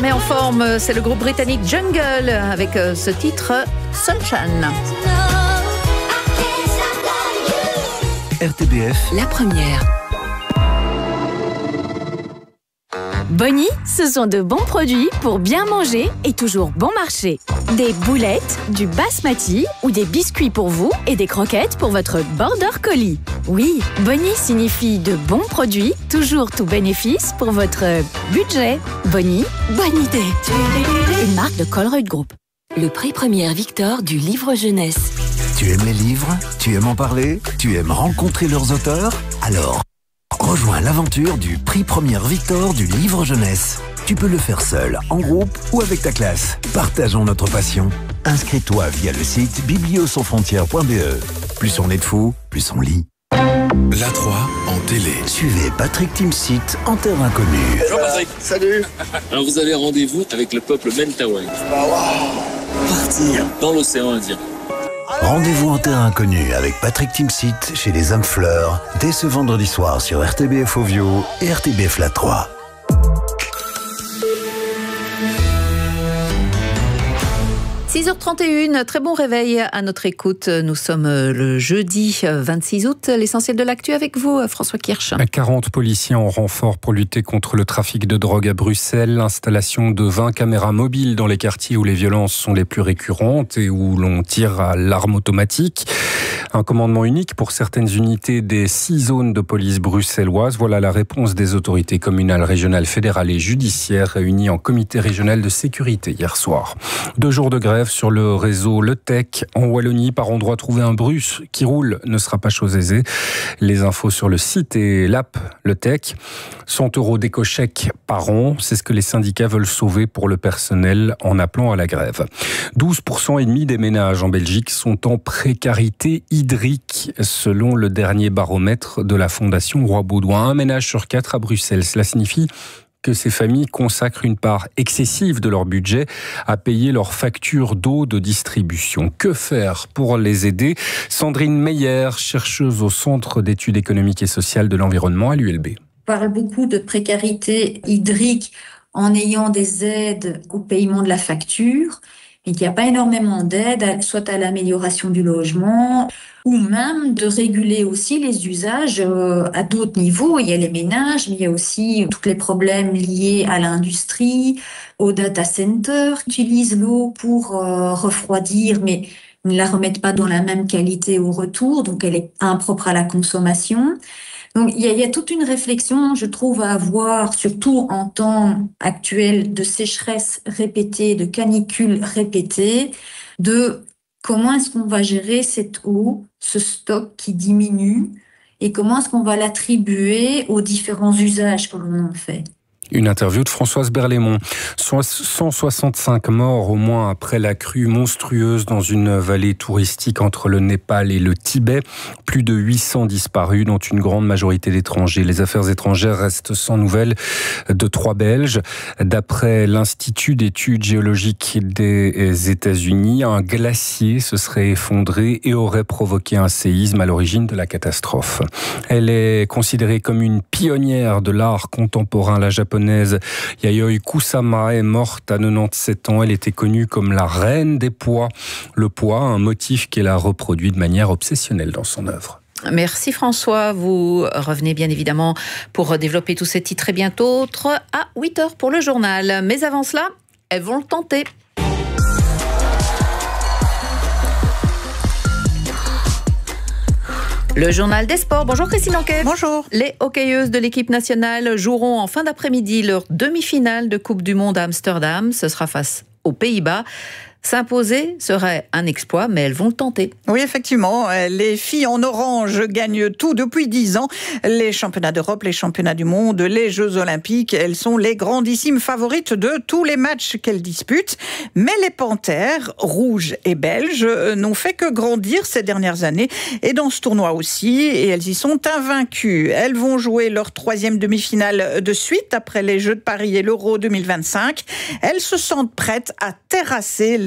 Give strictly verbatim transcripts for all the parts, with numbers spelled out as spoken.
Mais en forme, c'est le groupe britannique Jungle avec ce titre Sunshine. R T B F, la première. Bonnie, ce sont de bons produits pour bien manger et toujours bon marché. Des boulettes, du basmati ou des biscuits pour vous et des croquettes pour votre border collie. Oui, Bonnie signifie de bons produits, toujours tout bénéfice pour votre budget. Bonnie, bonne idée. Une marque de Colruyt Group. Le prix Première Victor du livre jeunesse. Tu aimes les livres? Tu aimes en parler? Tu aimes rencontrer leurs auteurs? Alors, rejoins l'aventure du prix Première Victor du livre jeunesse. Tu peux le faire seul, en groupe ou avec ta classe. Partageons notre passion. Inscris-toi via le site biblio sans frontières point b e. Plus on est de fous, plus on lit. La trois en télé. Suivez Patrick Timsit en terre inconnue. Bonjour Patrick. Salut. Alors vous avez rendez-vous avec le peuple Mentawai. Bah wow. Partir dans l'océan Indien. Rendez-vous en terre inconnue avec Patrick Timsit chez les âmes fleurs dès ce vendredi soir sur R T B F Ovio et R T B F La trois. six heures trente et une, très bon réveil à notre écoute. Nous sommes le jeudi vingt-six août. L'essentiel de l'actu avec vous, François Kirsch. quarante policiers en renfort pour lutter contre le trafic de drogue à Bruxelles. L'installation de vingt caméras mobiles dans les quartiers où les violences sont les plus récurrentes et où l'on tire à l'arme automatique. Un commandement unique pour certaines unités des six zones de police bruxelloises. Voilà la réponse des autorités communales, régionales, fédérales et judiciaires réunies en comité régional de sécurité hier soir. Deux jours de grève sur le réseau Le Tech. En Wallonie, par endroit, trouver un bus qui roule ne sera pas chose aisée. Les infos sur le site et l'app Le Tech. cent euros d'éco-chèque par an, c'est ce que les syndicats veulent sauver pour le personnel en appelant à la grève. douze pour cent et demi des ménages en Belgique sont en précarité hydrique, selon le dernier baromètre de la Fondation Roi Baudouin. Un ménage sur quatre à Bruxelles. Cela signifie que ces familles consacrent une part excessive de leur budget à payer leurs factures d'eau de distribution. Que faire pour les aider? Sandrine Meyer, chercheuse au Centre d'études économiques et sociales de l'environnement à l'U L B. On parle beaucoup de précarité hydrique en ayant des aides au paiement de la facture, et qu'il n'y a pas énormément d'aides, soit à l'amélioration du logement, ou même de réguler aussi les usages à d'autres niveaux. Il y a les ménages, mais il y a aussi tous les problèmes liés à l'industrie, aux data centers, qui utilisent l'eau pour euh, refroidir, mais ne la remettent pas dans la même qualité au retour, donc elle est impropre à la consommation. Donc il y a, il y a toute une réflexion, je trouve, à avoir, surtout en temps actuel de sécheresse répétée, de canicule répétée, de comment est-ce qu'on va gérer cette eau, ce stock qui diminue, et comment est-ce qu'on va l'attribuer aux différents usages que l'on en fait. Une interview de Françoise Berlaymont. cent soixante-cinq morts au moins après la crue monstrueuse dans une vallée touristique entre le Népal et le Tibet. Plus de huit cents disparus, dont une grande majorité d'étrangers. Les affaires étrangères restent sans nouvelles de trois Belges. D'après l'Institut d'études géologiques des États-Unis, un glacier se serait effondré et aurait provoqué un séisme à l'origine de la catastrophe. Elle est considérée comme une pionnière de l'art contemporain, la japonaise Yayoi Kusama est morte à quatre-vingt-dix-sept ans. Elle était connue comme la reine des pois. Le pois, un motif qu'elle a reproduit de manière obsessionnelle dans son œuvre. Merci François. Vous revenez bien évidemment pour développer tous ces titres et bien d'autres à huit heures pour le journal. Mais avant cela, elles vont le tenter. Le journal des sports. Bonjour Christine Anquet. Bonjour. Les hockeyeuses de l'équipe nationale joueront en fin d'après-midi leur demi-finale de Coupe du Monde à Amsterdam. Ce sera face aux Pays-Bas. S'imposer serait un exploit, mais elles vont le tenter. Oui, effectivement. Les filles en orange gagnent tout depuis dix ans. Les championnats d'Europe, les championnats du monde, les Jeux Olympiques. Elles sont les grandissimes favorites de tous les matchs qu'elles disputent. Mais les Panthères, rouges et belges, n'ont fait que grandir ces dernières années. Et dans ce tournoi aussi, et elles y sont invaincues. Elles vont jouer leur troisième demi-finale de suite après les Jeux de Paris et l'Euro deux mille vingt-cinq. Elles se sentent prêtes à terrasser les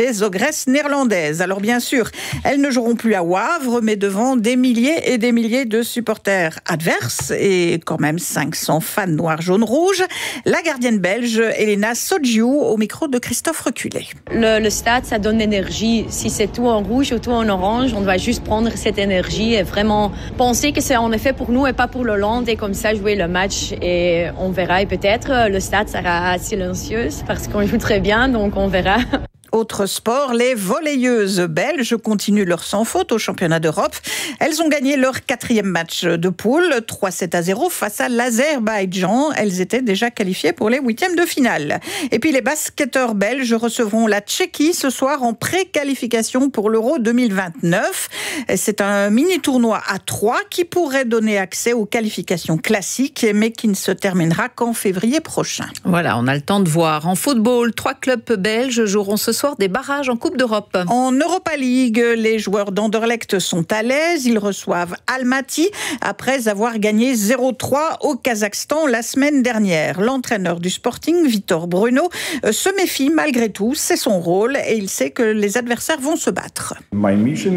les ogresses néerlandaises. Alors bien sûr, elles ne joueront plus à Wavre, mais devant des milliers et des milliers de supporters adverses et quand même cinq cents fans noirs, jaunes, rouges. La gardienne belge, Elena Sodjiou, au micro de Christophe Reculé. Le, le stade, ça donne l'énergie. Si c'est tout en rouge ou tout en orange, on doit juste prendre cette énergie et vraiment penser que c'est en effet pour nous et pas pour l'Hollande, et comme ça jouer le match, et on verra. Et peut-être le stade sera silencieux parce qu'on joue très bien, donc on verra. Autre sport, les volleyeuses belges continuent leur sans faute au championnat d'Europe. Elles ont gagné leur quatrième match de poule, trois sept à zéro face à l'Azerbaïdjan. Elles étaient déjà qualifiées pour les huitièmes de finale. Et puis les basketteurs belges recevront la Tchéquie ce soir en pré-qualification pour l'Euro deux mille vingt-neuf. C'est un mini-tournoi à trois qui pourrait donner accès aux qualifications classiques, mais qui ne se terminera qu'en février prochain. Voilà, on a le temps de voir. En football, trois clubs belges joueront ce soir des barrages en Coupe d'Europe. En Europa League, les joueurs d'Anderlecht sont à l'aise. Ils reçoivent Almaty après avoir gagné zéro trois au Kazakhstan la semaine dernière. L'entraîneur du Sporting, Victor Bruno, se méfie malgré tout. C'est son rôle et il sait que les adversaires vont se battre. Ma mission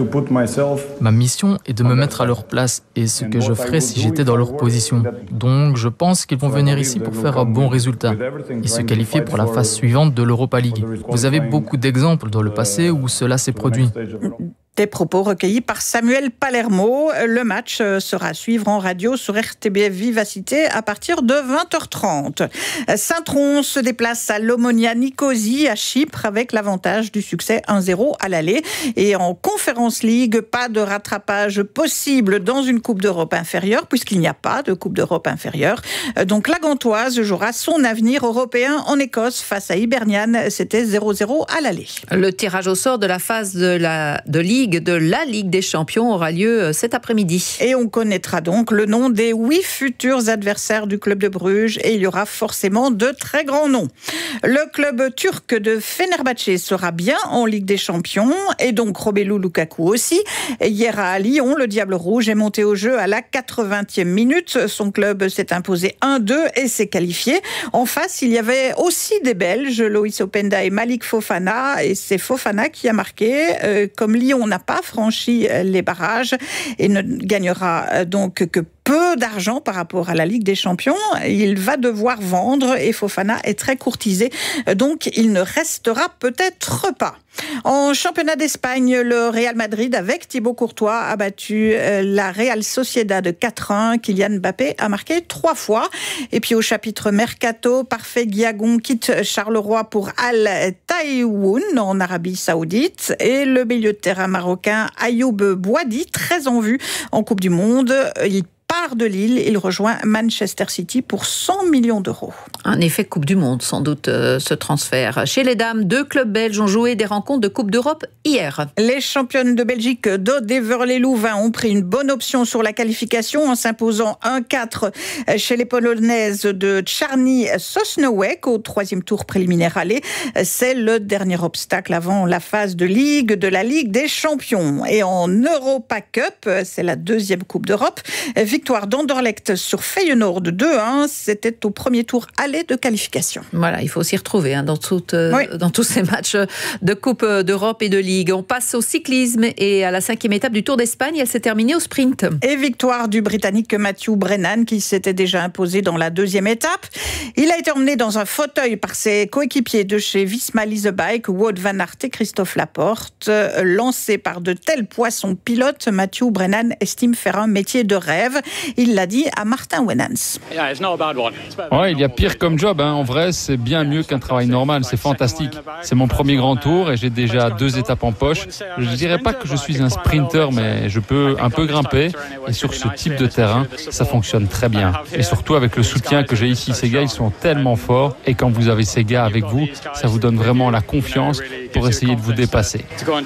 est de me mettre à leur place et ce que je ferais si j'étais dans leur position. Donc je pense qu'ils vont venir ici pour faire un bon résultat et se qualifier pour la phase suivante de l'Europa League. Vous avez beaucoup d'exemples dans le passé où cela s'est produit. Des propos recueillis par Samuel Palermo. Le match sera à suivre en radio sur R T B F Vivacité à partir de vingt heures trente. Saint-Tron se déplace à l'Omonia Nicosie à Chypre avec l'avantage du succès un zéro à l'aller. Et en Conference League, pas de rattrapage possible dans une Coupe d'Europe inférieure puisqu'il n'y a pas de Coupe d'Europe inférieure. Donc la Gantoise jouera son avenir européen en Écosse face à Hibernian. C'était zéro zéro à l'aller. Le tirage au sort de la phase de la de Ligue de la Ligue des Champions aura lieu cet après-midi. Et on connaîtra donc le nom des huit futurs adversaires du club de Bruges et il y aura forcément de très grands noms. Le club turc de Fenerbahçe sera bien en Ligue des Champions et donc Romelu Lukaku aussi. Hier à Lyon, le Diable Rouge est monté au jeu à la quatre-vingtième minute. Son club s'est imposé un deux et s'est qualifié. En face, il y avait aussi des Belges, Loïs Openda et Malik Fofana, et c'est Fofana qui a marqué. Euh, comme Lyon n'a pas franchi les barrages et ne gagnera donc que peu d'argent par rapport à la Ligue des Champions. Il va devoir vendre et Fofana est très courtisé, donc il ne restera peut-être pas. En championnat d'Espagne, le Real Madrid avec Thibaut Courtois a battu la Real Sociedad de quatre un. Kylian Mbappé a marqué trois fois. Et puis au chapitre Mercato, Parfait Guiagon quitte Charleroi pour Al Taïwoun en Arabie Saoudite. Et le milieu de terrain marocain Ayoub Boadi, très en vue en Coupe du Monde. Il part de Lille, il rejoint Manchester City pour cent millions d'euros. Un effet Coupe du Monde, sans doute, euh, ce transfert. Chez les dames, deux clubs belges ont joué des rencontres de Coupe d'Europe hier. Les championnes de Belgique d'Aude Heverlee-Louvain ont pris une bonne option sur la qualification en s'imposant un quatre chez les Polonaises de Czarny Sosnowiec au troisième tour préliminaire aller. C'est le dernier obstacle avant la phase de Ligue de la Ligue des Champions. Et en Europa Cup, c'est la deuxième Coupe d'Europe, victoire d'Anderlecht sur Feyenoord deux un, c'était au premier tour aller de qualification. Voilà, il faut s'y retrouver hein, dans, toute, euh, oui. dans tous ces matchs de Coupe d'Europe et de Ligue. On passe au cyclisme et à la cinquième étape du Tour d'Espagne, elle s'est terminée au sprint. Et victoire du Britannique Matthew Brennan qui s'était déjà imposé dans la deuxième étape. Il a été emmené dans un fauteuil par ses coéquipiers de chez Visma Lease Bike, Wout van Aert et Christophe Laporte. Lancé par de tels poissons pilotes, Matthew Brennan estime faire un métier de rêve. Il l'a dit à Martin Wenans. Ouais, il y a pire comme job. Hein. En vrai, c'est bien mieux qu'un travail normal. C'est fantastique. C'est mon premier grand tour et j'ai déjà deux étapes en poche. Je ne dirais pas que je suis un sprinter, mais je peux un peu grimper. Et sur ce type de terrain, ça fonctionne très bien. Et surtout avec le soutien que j'ai ici. Ces gars, ils sont tellement forts. Et quand vous avez ces gars avec vous, ça vous donne vraiment la confiance pour essayer de vous dépasser.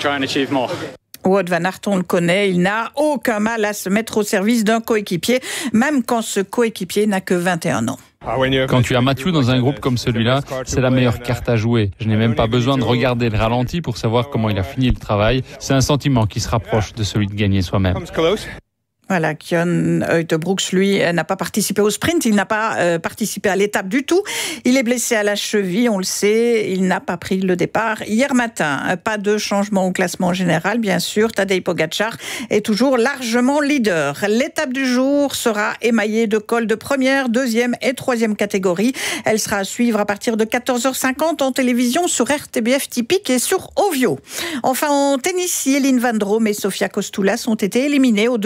Wout van Aert, on le connaît, il n'a aucun mal à se mettre au service d'un coéquipier, même quand ce coéquipier n'a que vingt et un ans. Quand tu as Mathieu dans un groupe comme celui-là, c'est la meilleure carte à jouer. Je n'ai même pas besoin de regarder le ralenti pour savoir comment il a fini le travail. C'est un sentiment qui se rapproche de celui de gagner soi-même. Voilà, Kyon Uijtdebroeks, lui, n'a pas participé au sprint, il n'a pas euh, participé à l'étape du tout. Il est blessé à la cheville, on le sait, il n'a pas pris le départ hier matin. Pas de changement au classement général, bien sûr. Tadej Pogačar est toujours largement leader. L'étape du jour sera émaillée de cols de première, deuxième et troisième catégorie. Elle sera à suivre à partir de quatorze heures cinquante en télévision sur R T B F Typique et sur Ovio. Enfin, en tennis, Jelena van Drome et Sofia Kostoulas ont été éliminées au